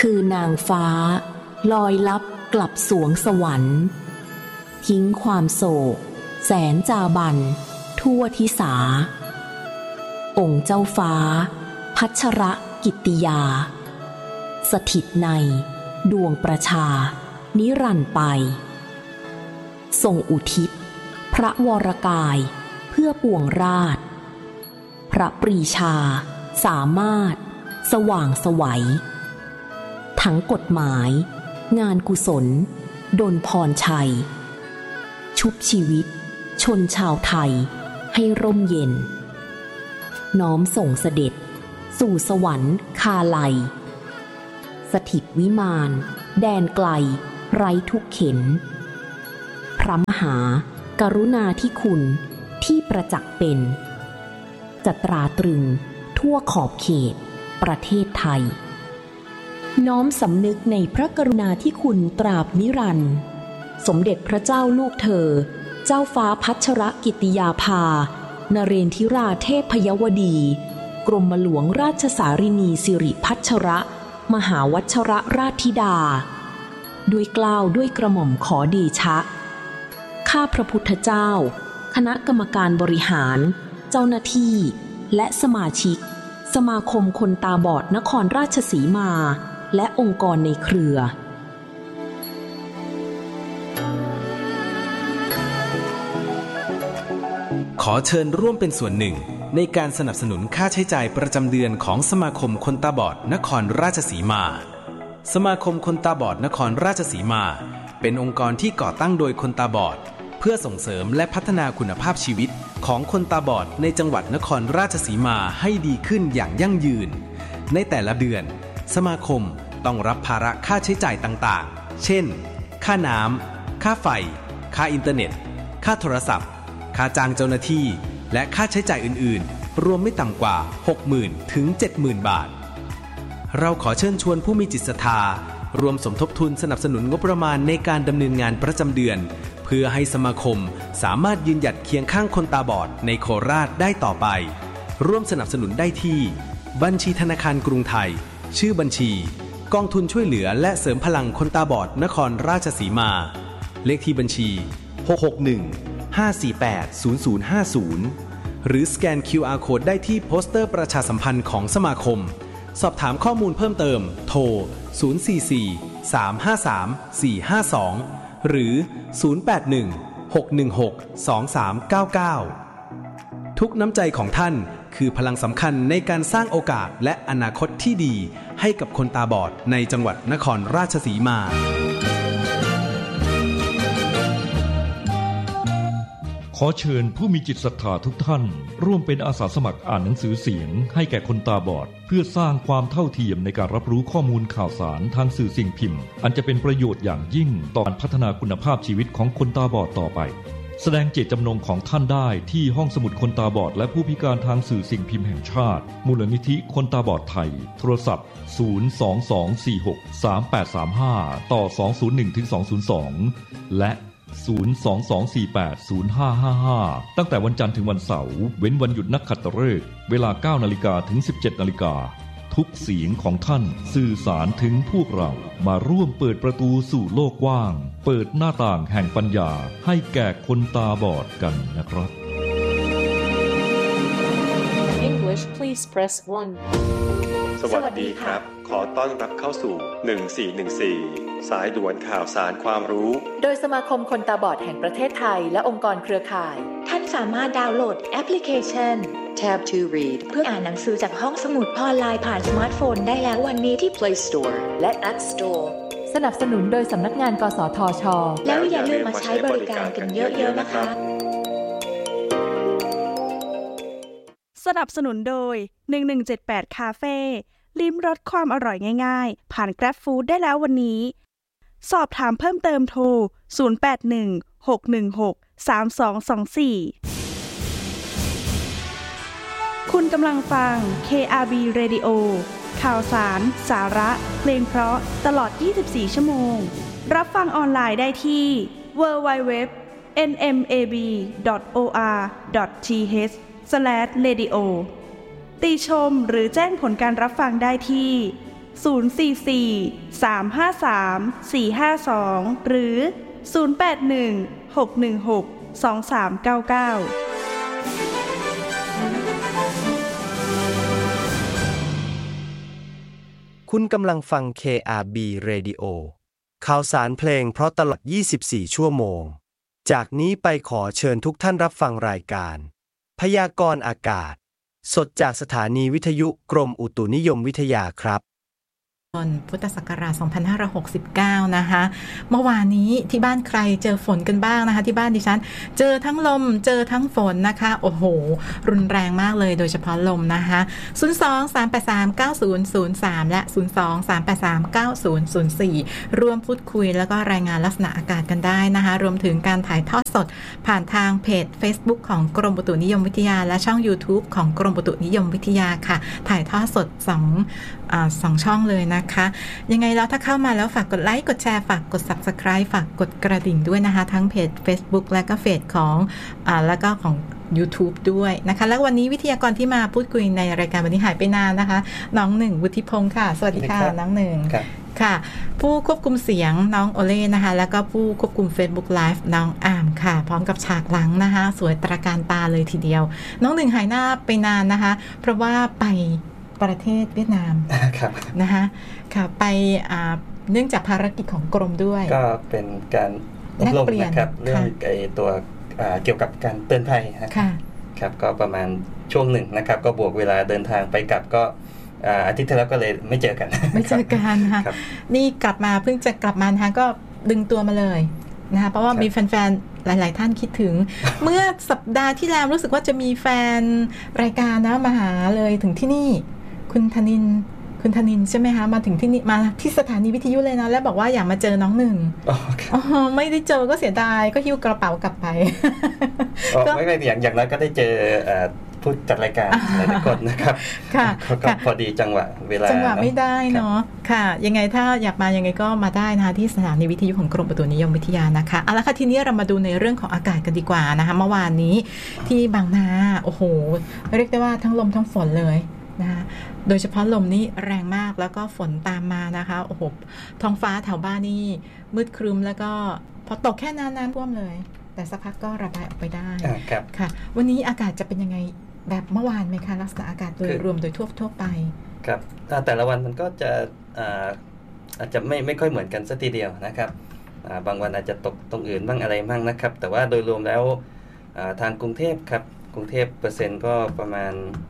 คือนางฟ้าลอยลับกลับสวงสวรรค์ทิ้งความโศกแสนจาบันทั่วทิสาองค์เจ้าฟ้าพัชรกิตติยาสถิตในดวงประชานิรันดร์ไปทรงอุทิศพระวรกายเพื่อปวงราชพระปรีชาสามารถสว่างไสวทั้งกฎหมายงานกุศลดลพรชัยชุบชีวิตชนชาวไทยให้ร่มเย็นน้อมส่งเสด็จสู่สวรรค์คาลัยสถิตวิมานแดนไกลไร้ทุกเข็ญพระมหากรุณาธิคุณที่ประจักษ์เป็นจะตราตรึงทั่วขอบเขตประเทศไทยน้อมสำนึกในพระกรุณาธิคุณตราบนิรันดร์สมเด็จพระเจ้าลูกเธอเจ้าฟ้าพัชรกิติยาภานเรนทิราเทพยวดีกรมหลวงราชสารินีสิริพัชรมหาวัชรราชธิดาด้วยเกล้าด้วยกระหม่อมขอเดชะข้าพระพุทธเจ้าคณะกรรมการบริหารเจ้าหน้าที่และสมาชิกสมาคมคนตาบอดนครราชสีมาและองค์กรในเครือขอเชิญร่วมเป็นส่วนหนึ่งในการสนับสนุนค่าใช้จ่ายประจำเดือนของสมาคมคนตาบอดนครราชสีมาสมาคมคนตาบอดนครราชสีมาเป็นองค์กรที่ก่อตั้งโดยคนตาบอดเพื่อส่งเสริมและพัฒนาคุณภาพชีวิตของคนตาบอดในจังหวัดนครราชสีมาให้ดีขึ้นอย่างยั่งยืนในแต่ละเดือนสมาคมต้องรับภาระค่าใช้จ่ายต่างๆเช่นค่าน้ำค่าไฟค่าอินเทอร์เน็ตค่าโทรศัพท์ค่าจ้างเจ้าหน้าที่และค่าใช้จ่ายอื่นๆรวมไม่ต่ำกว่า 60,000 ถึง 70,000 บาทเราขอเชิญชวนผู้มีจิตศรัทธารวมสมทบทุนสนับสนุนงบประมาณในการดำเนินงานประจำเดือนเพื่อให้สมาคมสามารถยืนหยัดเคียงข้างคนตาบอดในโคราชได้ต่อไปร่วมสนับสนุนได้ที่บัญชีธนาคารกรุงไทยชื่อบัญชีกองทุนช่วยเหลือและเสริมพลังคนตาบอดนครราชสีมาเลขที่บัญชี661-548-0050หรือสแกน QR Code ได้ที่โปสเตอร์ประชาสัมพันธ์ของสมาคมสอบถามข้อมูลเพิ่มเติมโทร044-353-452หรือ081-616-2399ทุกน้ำใจของท่านคือพลังสำคัญในการสร้างโอกาสและอนาคตที่ดีให้กับคนตาบอดในจังหวัดนครราชสีมาขอเชิญผู้มีจิตศรัทธาทุกท่านร่วมเป็นอาสาสมัครอ่านหนังสือเสียงให้แก่คนตาบอดเพื่อสร้างความเท่าเทียมในการรับรู้ข้อมูลข่าวสารทางสื่อสิ่งพิมพ์อันจะเป็นประโยชน์อย่างยิ่งต่อการพัฒนาคุณภาพชีวิตของคนตาบอดต่อไปแสดงเจตจำนงของท่านได้ที่ห้องสมุดคนตาบอดและผู้พิการทางสื่อสิ่งพิมพ์แห่งชาติมูลนิธิคนตาบอดไทยโทรศัพท์022463835ต่อ201-202และ022480555ตั้งแต่วันจันทร์ถึงวันเสาร์เว้นวันหยุดนักขัตฤกษ์เวลา 9:00 นถึง 17:00 นทุกเสียงของท่านสื่อสารถึงพวกเรามาร่วมเปิดประตูสู่โลกกว้างเปิดหน้าต่างแห่งปัญญาให้แก่คนตาบอดกันนะครับ English please press 1 สวัสดีครับขอต้อนรับเข้าสู่1414สายด่วนข่าวสารความรู้โดยสมาคมคนตาบอดแห่งประเทศไทยและองค์กรเครือข่ายท่านสามารถดาวน์โหลดแอปพลิเคชัน Tab to Read เพื่ออ่านหนังสือจากห้องสมุดออนไลน์ผ่านสมาร์ทโฟนได้แล้ววันนี้ที่ Play Store และ App Store สนับสนุนโดยสำนักงานกสทช. แล้วอย่าลืมมาใช้บริการกันเยอะๆนะคะสนับสนุนโดย1178คาเฟ่ลิ้มรสความอร่อยง่ายๆผ่าน Grab Food ได้แล้ววันนี้สอบถามเพิ่มเติมโทร0816163224คุณกำลังฟัง KRB Radio ข่าวสารสาระเพลงเพราะตลอด24ชั่วโมงรับฟังออนไลน์ได้ที่ www.nmab.or.th/radio ติชมหรือแจ้งผลการรับฟังได้ที่ 044-353-452 หรือ 081-616-2399 คุณกำลังฟัง KRB Radio ข่าวสารเพลงเพราะตลอด 24 ชั่วโมง จากนี้ไปขอเชิญทุกท่านรับฟังรายการพยากรณ์อากาศสดจากสถานีวิทยุกรมอุตุนิยมวิทยาครับพุทธศักราช 2569 นะคะเมื่อวานนี้ที่บ้านใครเจอฝนกันบ้างนะคะที่บ้านดิฉันเจอทั้งลมเจอทั้งฝนนะคะโอ้โหรุนแรงมากเลยโดยเฉพาะลมนะคะ02-383-9003 และ 02-383-9004 ร่วมพูดคุยแล้วก็รายงานลักษณะอากาศกันได้นะคะรวมถึงการถ่ายทอดสดผ่านทางเพจ Facebook ของกรมอุตุนิยมวิทยาและช่อง YouTube ของกรมอุตุนิยมวิทยาค่ะถ่ายทอดสด2ช่องเลยนะคะยังไงแล้วถ้าเข้ามาแล้วฝากกดไลค์กดแชร์ฝากกด Subscribe ฝากกดกระดิ่งด้วยนะคะทั้งเพจ Facebook และก็เพจของแล้วก็ของ YouTube ด้วยนะคะแล้ววันนี้วิทยากรที่มาพูดคุยในรายการวันนี้หายไปนานนะคะน้องหนึ่งวุฒิพงศ์ค่ะสวัสดีค่ะน้องหนึ่งค่ะผู้ควบคุมเสียงน้องโอเล่นะคะแล้วก็ผู้ควบคุม Facebook Live น้องอามค่ะพร้อมกับฉากหลังนะคะสวยตระการตาเลยทีเดียวน้องหนึ่งหายหน้าไปนานนะคะเพราะว่าไปประเทศเวียดนามนะคะค่ะไปเนื่องจากภารกิจของกรมด้วยก็เป็นการอบรมนะครับเรื่องตัวเกี่ยวกับการเตือนภัยนะครับก็ประมาณช่วงหนึ่งนะครับก็บวกเวลาเดินทางไปกลับก็อาทิตย์ที่แล้วก็เลยไม่เจอกันค่ะนี่กลับมาเพิ่งจะกลับมานะคะก็ดึงตัวมาเลยนะคะเพราะว่ามีแฟนๆหลายๆท่านคิดถึง เมื่อสัปดาห์ที่แล้วรู้สึกว่าจะมีแฟนรายการนะมาหาเลยถึงที่นี่คุณธนินใช่ไหมคะมาถึงที่นี่มาที่สถานีวิทยุเลยนะแล้วบอกว่าอยากมาเจอน้องหนึ่งไม่ได้เจอก็เสียดายก็หิ้วกระเป๋ากลับไปไม่อย่างนั้นก็ได้เจอผู้จัดรายการหลายคนนะครับก็พอดีจังหวะเวลาไม่ได้เนาะค่ะยังไงถ้าอยากมายังไงก็มาได้นะคะที่สถานีวิทยุของกรมอุตุนิยมวิทยานะคะเอาละค่ะทีนี้เรามาดูในเรื่องของอากาศกันดีกว่านะคะเมื่อวานนี้ที่บางนาโอ้โหเรียกได้ว่าทั้งลมทั้งฝนเลยนะคะโดยเฉพาะลมนี่แรงมากแล้วก็ฝนตามมานะคะโอ้โหท้องฟ้าแถวบ้านนี่มืดครึ้มแล้วก็พอตกแค่น้ำท่วมเลยแต่สักพักก็ระบายออกไปได้ค่ะวันนี้อากาศจะเป็นยังไงแบบเมื่อวานไหมคะลักษณะอากาศโดยรวมโดยทั่วไปครับแต่ละวันมันก็จะอาจจะไม่ค่อยเหมือนกันสักทีเดียวนะครับบางวันอาจจะตกตรงอื่นบ้างอะไรบ้างนะครับแต่ว่าโดยรวมแล้วทางกรุงเทพครับกรุงเทพเปอร์เซ็นต์ก็ประมาณ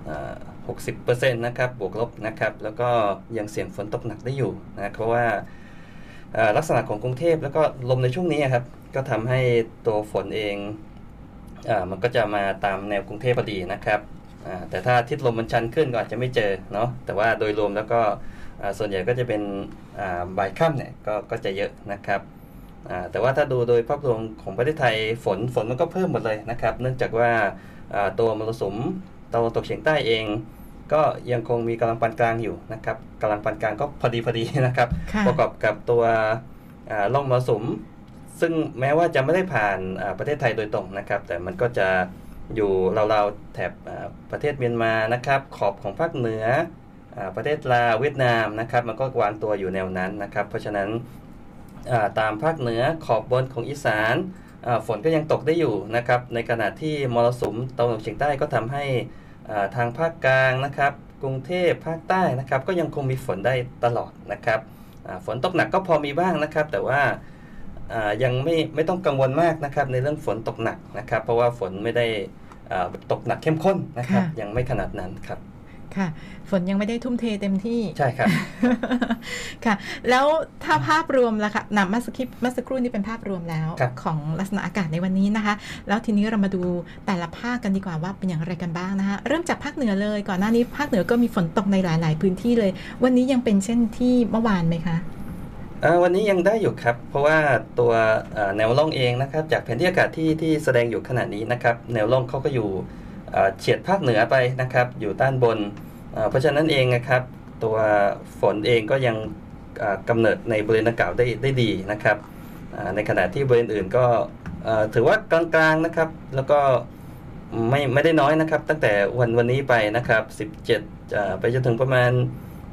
60% นะครับบวกลบนะครับแล้วก็ยังเสี่ยงฝนตกหนักได้อยู่นะเพราะว่าลักษณะของกรุงเทพแล้วก็ลมในช่วงนี้ครับก็ทำให้ตัวฝนเองมันก็จะมาตามแนวกรุงเทพพอดีนะครับแต่ถ้าทิศลมมันชันขึ้นก็อาจจะไม่เจอเนาะแต่ว่าโดยรวมแล้วก็ส่วนใหญ่ก็จะเป็นบ่ายค่ำเนี่ยก็จะเยอะนะครับแต่ว่าถ้าดูโดยภาพรวมของประเทศไทยฝนมันก็เพิ่มหมดเลยนะครับเนื่องจากว่าตัวมรสุมตะวันตกเฉียงใต้เองก็ยังคงมีกำลังปานกลางอยู่นะครับกำลังปานกลางก็พอดีนะครับประกอบกับตัวร่องมรสุมซึ่งแม้ว่าจะไม่ได้ผ่านประเทศไทยโดยตรงนะครับแต่มันก็จะอยู่ราวๆแถบประเทศเมียนมานะครับขอบของภาคเหนือประเทศลาวเวียดนามนะครับมันก็วางตัวอยู่แนวนั้นนะครับเพราะฉะนั้นตามภาคเหนือขอบบนของอีสานฝนก็ยังตกได้อยู่นะครับในขณะที่มรสุมตะวันตกเฉียงใต้ก็ทำให้ทางภาคกลางนะครับกรุงเทพภาคใต้นะครับก็ยังคงมีฝนได้ตลอดนะครับฝนตกหนักก็พอมีบ้างนะครับแต่ว่ายังไม่ต้องกังวลมากนะครับในเรื่องฝนตกหนักนะครับเพราะว่าฝนไม่ได้ตกหนักเข้มข้นนะครับยังไม่ขนาดนั้นครับค่ะฝนยังไม่ได้ทุ่มเทเต็มที่ใช่ครับ ค่ะแล้วถ้าภาพรวมล่ะค่ะเมื่อสักครู่นี้เป็นภาพรวมแล้วของลักษณะอากาศในวันนี้นะคะแล้วทีนี้เรามาดูแต่ละภาคกันดีกว่าว่าเป็นอย่างไรกันบ้างนะคะเริ่มจากภาคเหนือเลยก่อนหน้านี้ภาคเหนือก็มีฝนตกในหลายๆพื้นที่เลยวันนี้ยังเป็นเช่นที่เมื่อวานไหมคะวันนี้ยังได้อยู่ครับเพราะว่าตัวแนวร่องเองนะครับจากแผนที่อากาศที่แสดงอยู่ขณะนี้นะครับแนวร่องเขาก็อยู่เฉียดภาคเหนือไปนะครับอยู่ด้านบนเพราะฉะนั้นเองนะครับตัวฝนเองก็ยังกำเนิดในบริเวณดังกล่าวได้ดีนะครับในขณะที่บริเวณอื่นก็ถือว่ากลางๆนะครับแล้วก็ไม่ได้น้อยนะครับตั้งแต่วันนี้ไปนะครับ17ไปจนถึงประมาณ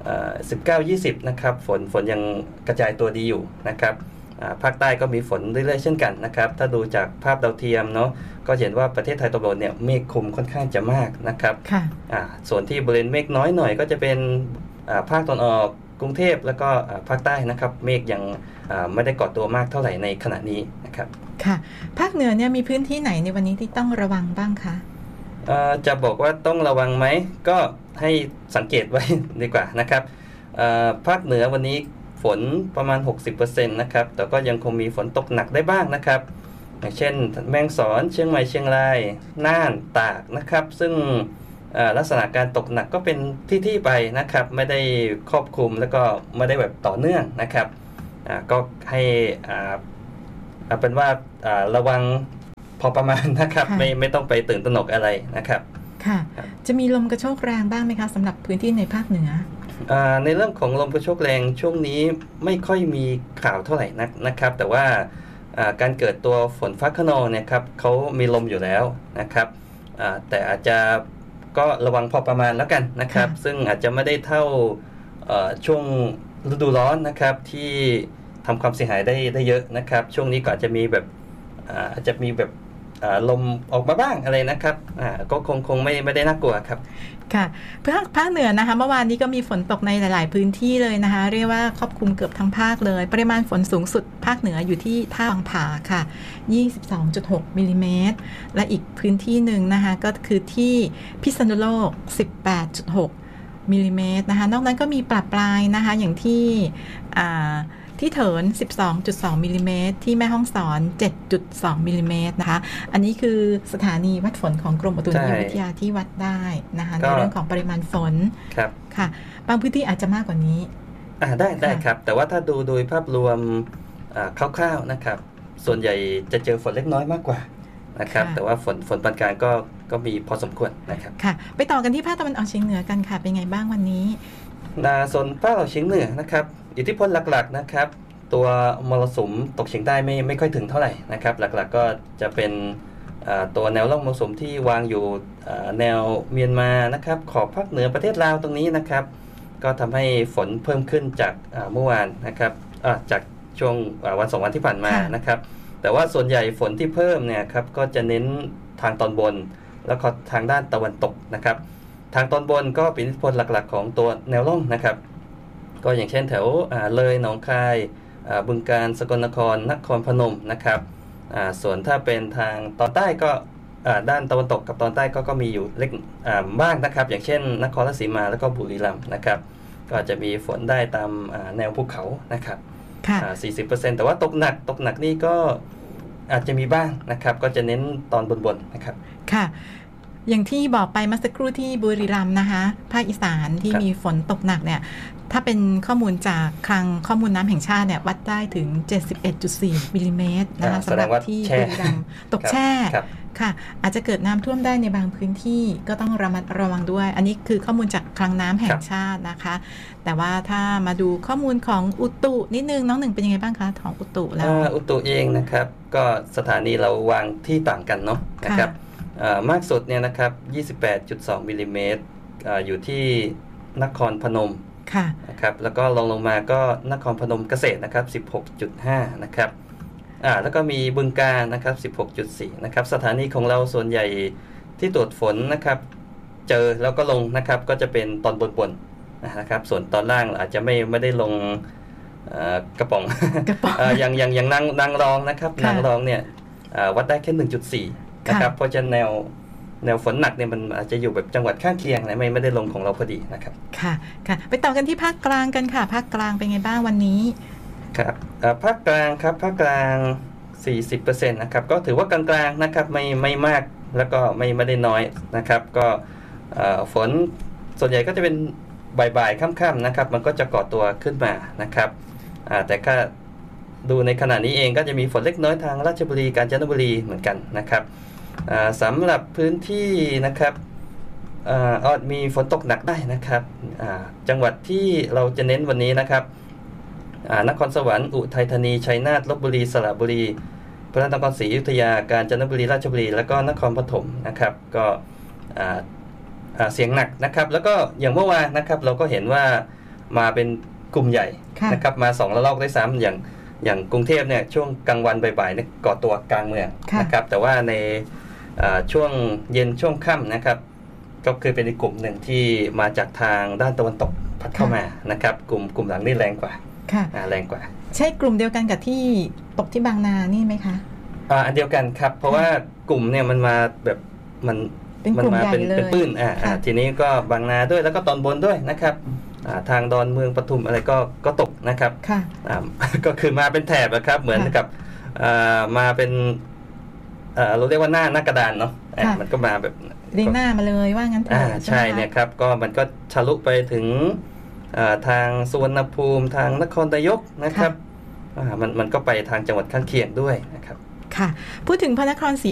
19-20นะครับฝนยังกระจายตัวดีอยู่นะครับภาคใต้ก็มีฝนเรื่อยๆเช่นกันนะครับถ้าดูจากภาพดาวเทียมเนาะก็เห็นว่าประเทศไทยตอนบนเนี่ยเมฆคลุมค่อนข้างจะมากนะครับส่วนที่บริเวณเมฆน้อยหน่อยก็จะเป็นภาคตะวันออกกรุงเทพแล้วก็ภาคใต้นะครับเมฆยังไม่ได้ก่อตัวมากเท่าไหร่ในขณะนี้นะครับค่ะภาคเหนือเนี่ยมีพื้นที่ไหนในวันนี้ที่ต้องระวังบ้างคะจะบอกว่าต้องระวังไหมก็ให้สังเกตไว้ดีกว่านะครับภาคเหนือวันนี้ฝนประมาณ 60% นะครับแต่ก็ยังคงมีฝนตกหนักได้บ้างนะครับอย่างเช่นแม่ฮ่องสอนเชียงใหม่เชียงรายน่านตากนะครับซึ่งลักษณะการตกหนักก็เป็นที่ไปนะครับไม่ได้ครอบคลุมแล้วก็ไม่ได้แบบต่อเนื่องนะครับก็ให้เป็นว่าระวังพอประมาณนะครับไม่ต้องไปตื่นตระหนกอะไรนะครับค่ะจะมีลมกระโชกแรงบ้างไหมคะสำหรับพื้นที่ในภาคเหนือในเรื่องของลมกระโชกแรงช่วงนี้ไม่ค่อยมีข่าวเท่าไหร่นักนะครับแต่ว่าการเกิดตัวฝนฟ้าคะนองเนี่ยครับเขามีลมอยู่แล้วนะครับแต่อาจจะก็ระวังพอประมาณแล้วกันนะครับซึ่งอาจจะไม่ได้เท่าช่วงฤดูร้อนนะครับที่ทำความเสียหายได้เยอะนะครับช่วงนี้ก็อาจจะมีแบบอาจจะมีแบบลมออกมาบ้างอะไรนะครับก็คงไม่ได้น่ากลัวครับค่ะภาคเหนือนะคะเมื่อวานนี้ก็มีฝนตกในหลายๆพื้นที่เลยนะคะเรียกว่าครอบคลุมเกือบทั้งภาคเลยปริมาณฝนสูงสุดภาคเหนืออยู่ที่ท่าวังผาค่ะ 22.6 มิลลิเมตรและอีกพื้นที่หนึ่งนะคะก็คือที่พิษณุโลก 18.6 มิลลิเมตรนะคะนอกนั้นก็มีปรับปรายนะคะอย่างที่เถิน 12.2 มิลลิเมตรที่แม่ฮ่องสอน 7.2 มิลลิเมตรนะคะอันนี้คือสถานีวัดฝนของกรมอุตุนิยมวิทยาที่วัดได้นะคะในเรื่องของปริมาณฝนครับค่ะบางพื้นที่อาจจะมากกว่านี้ได้ครับแต่ว่าถ้าดูโดยภาพรวมคร่าวๆนะครับส่วนใหญ่จะเจอฝนเล็กน้อยมากกว่านะครับแต่ว่าฝนปานกลางก็มีพอสมควรนะครับค่ะไปต่อกันที่ภาคตะวันออกเฉียงเหนือกันค่ะเป็นไงบ้างวันนี้ส่วนภาคตะวันออกเฉียงเหนือนะครับอิทธิพลหลักๆนะครับตัวมรสุมตกเฉียงใต้ไม่ค่อยถึงเท่าไหร่นะครับหลักๆก็จะเป็นตัวแนวร่องมรสุมที่วางอยู่แนวเมียนมานะครับขอบภาคเหนือประเทศลาวตรงนี้นะครับก็ทำให้ฝนเพิ่มขึ้นจากเมื่อวานนะครับจากช่วงวัน2วันที่ผ่านมานะครับแต่ว่าส่วนใหญ่ฝนที่เพิ่มเนี่ยครับก็จะเน้นทางตอนบนแล้วก็ทางด้านตะวันตกนะครับทางตอนบนก็เป็นอิทธิพลหลักๆของตัวแนวร่องนะครับก็อย่างเช่นแถวเลยหนองคายบึงกาฬสกลนครนครพนมนะครับส่วนถ้าเป็นทางตอนใต้ก็ด้านตะวันตกกับตอนใต้ก็มีอยู่เล็กบ้างนะครับอย่างเช่นนครราชสีมาแล้วก็บุรีรัมย์นะครับก็จะมีฝนได้ตามแนวภูเขานะครับ40% แต่ว่าตกหนักนี่ก็อาจจะมีบ้างนะครับก็จะเน้นตอนบนๆนะครับค่ะอย่างที่บอกไปเมื่อสักครู่ที่บุรีรัมย์นะคะภาคอีสานที่มีฝนตกหนักเนี่ยถ้าเป็นข้อมูลจากคลังข้อมูลน้ำแห่งชาติเนี่ยวัดได้ถึง 71.4 มิลลิเมตรนะคะสำหรับที่บุรีรัมย์ตกแช่ค่ะอาจจะเกิดน้ำท่วมได้ในบางพื้นที่ก็ต้องระมัดระวังด้วยอันนี้คือข้อมูลจากคลังน้ำแห่งชาตินะคะแต่ว่าถ้ามาดูข้อมูลของอุตุนิดนึงน้องหนึ่งเป็นยังไงบ้างคะของอุตุแล้วอุตุเองนะครับก็สถานีเราวางที่ต่างกันเนาะนะครับมากสุดเนี่ยนะครับ 28.2 มิลลิเมตรอยู่ที่นครพนมนะครับแล้วก็ลงมาก็นครพนมเกษตรนะครับ 16.5 นะครับแล้วก็มีบึงกาฬนะครับ 16.4 นะครับสถานีของเราส่วนใหญ่ที่ตรวจฝนนะครับเจอแล้วก็ลงนะครับก็จะเป็นตอนบนๆนะครับส่วนตอนล่างอาจจะไม่ได้ลงกระป๋อง อย่างนางรองนะครับนางรองเนี่ยวัดได้แค่ 1.4 นะครับเพราะฉะนั้นแนวฝนหนักเนี่ยมันอาจจะอยู่แบบจังหวัดข้างเคียงนะไม่ได้ลงของเราพอดีนะครับค่ะไปต่อกันที่ภาคกลางกันค่ะภาคกลางเป็นไงบ้างวันนี้ครับภาคกลางครับภาคกลาง 40% นะครับก็ถือว่ากลางๆนะครับไม่มากแล้วก็ไม่ได้น้อยนะครับก็ฝนส่วนใหญ่ก็จะเป็นบ่ายๆค่ำๆนะครับมันก็จะก่อตัวขึ้นมานะครับแต่ก็ดูในขณะนี้เองก็จะมีฝนเล็กน้อยทางราชบุรีกาญจนบุรีเหมือนกันนะครับสำหรับพื้นที่นะครับมีฝนตกหนักได้นะครับจังหวัดที่เราจะเน้นวันนี้นะครับนครสวรรค์อุทัยธานีชัยนาทลพบุรีสระบุรีพระนครศรีอยุธยากาญจนบุรีราชบุรีแล้วก็นครปฐมนะครับก็เสียงหนักนะครับแล้วก็อย่างเมื่อวานนะครับเราก็เห็นว่ามาเป็นกลุ่มใหญ่นะครับมา2ระลอกได้ซ้ำอย่างกรุงเทพเนี่ยช่วงกลางวันบ่ายๆเนี่ยก่อตัวกลางเมืองนะครับแต่ว่าในช่วงเย็นช่วงค่ำนะครับก็คือเป็นอีกกลุ่มหนึ่งที่มาจากทางด้านตะวันตกพัดเข้ามานะครับกลุ่มหลังนี่แรงกว่าแรงกว่าใช่กลุ่มเดียวกันกับที่ตกที่บางนานี่ไหมคะอันเดียวกันครับเพราะว่ากลุ่มเนี่ยมันมาแบบมันมาเป็นปื้นทีนี้ก็บางนาด้วยแล้วก็ตอนบนด้วยนะครับทางดอนเมืองปทุมอะไรก็ตกนะครับก็คือมาเป็นแถบนะครับเหมือนกับมาเป็นเราเรียกว่าหน้ากระดานเนาะมันก็มาแบบเรียงหน้ามาเลยว่างั้นใช่เนี่ยครับก็มันก็ทะลุไปถึงทางสุวรรณภูมิทางนครนายกนะครับมันก็ไปทางจังหวัดข้างเคียงด้วยนะครับค่ะพูดถึงพระนครศรี